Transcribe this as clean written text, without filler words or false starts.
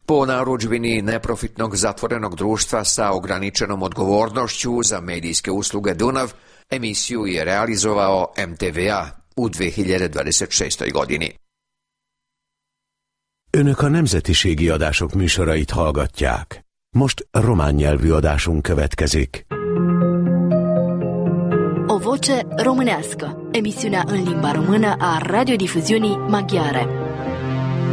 Po narudžbini neprofitnog zatvorenog društva sa ograničenom odgovornošću za medijske usluge Dunav, emisiju je realizovao MTVA u 2026. godini. Önök a nemzetiségi adások műsorait hallgatják. Most román nyelvű adásunk következik. O voce românească, emisiunea în limba română a radiodifuziunii maghiare.